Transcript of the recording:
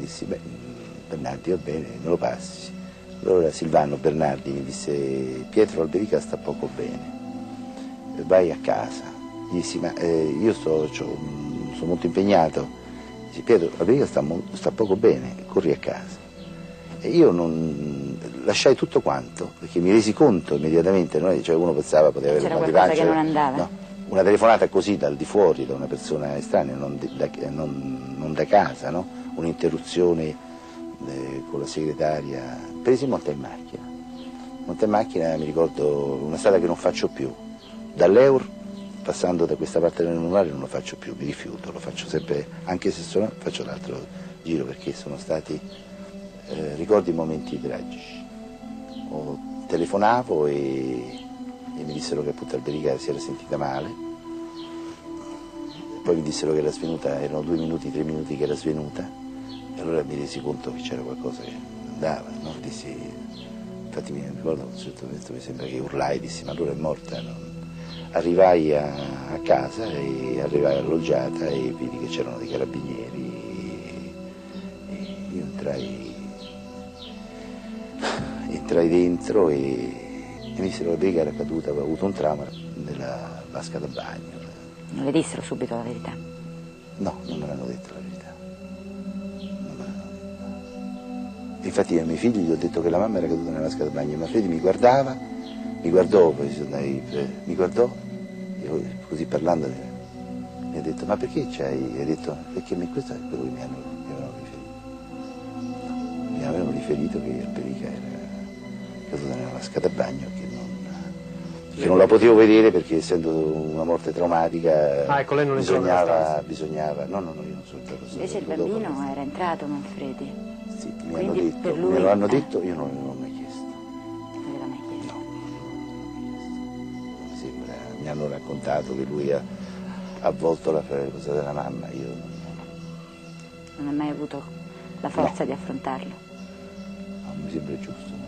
dissi, beh, Bernardi va bene, me lo passi. Allora Silvano Bernardi mi disse, Pietro Alberica sta poco bene, vai a casa. Gli dissi, ma io sono molto impegnato. Dice, Pietro Alberica sta poco bene, corri a casa. E io non lasciai tutto quanto, perché mi resi conto immediatamente, no? Cioè uno pensava poteva avere un mal di pancia. C'era qualcosa che non andava? No. Una telefonata così dal di fuori, da una persona estranea, non da casa, no? Un'interruzione con la segretaria. Presi monta in macchina. Monta in macchina, mi ricordo, una strada che non faccio più. Dall'Eur, passando da questa parte del Lunare, non lo faccio più, mi rifiuto, lo faccio sempre, anche se faccio l'altro giro, perché sono stati, ricordi momenti tragici. Telefonavo e mi dissero che appunto Alberica si era sentita male, poi mi dissero che era svenuta, erano 2 minuti, 3 minuti che era svenuta, e allora mi resi conto che c'era qualcosa che non andava, no? Dissi, infatti mi ricordo a un certo momento mi sembra che urlai, dissi ma allora è morta, no? Arrivai a casa e arrivai alloggiata e vidi che c'erano dei carabinieri e io entrai dentro e mi dissero che Alberica era caduta, aveva avuto un trauma nella vasca da bagno. Non le dissero subito la verità? No, non me l'hanno detto la verità. Infatti ai miei figli gli ho detto che la mamma era caduta nella vasca da bagno, ma Freddy mi guardò, io così parlando mi ha detto ma perché c'hai? E ho detto perché questo è quello che mi avevano riferito. No, mi avevano riferito che Alberica era caduta nella vasca da bagno, che non la potevo vedere perché essendo una morte traumatica ecco, lei non bisognava, no, io non sono entrato. Invece il bambino era entrato Manfredi? Sì, Quindi per lui... me lo hanno detto, io non l'ho mai chiesto. Non gliel'ha mai chiesto? No, non mi sembra, mi hanno raccontato che lui ha avvolto la cosa della mamma, io non ha mai avuto la forza di affrontarlo? non mi sembra giusto.